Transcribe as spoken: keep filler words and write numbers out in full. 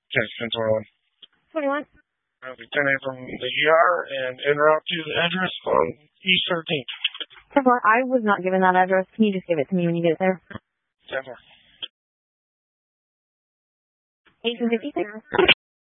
ten twenty-one. twenty-one. I'll be ten A from the E R and en route to the address on East thirteenth. ten four, I was not given that address. Can you just give it to me when you get there? ten four. eighteen fifty-six.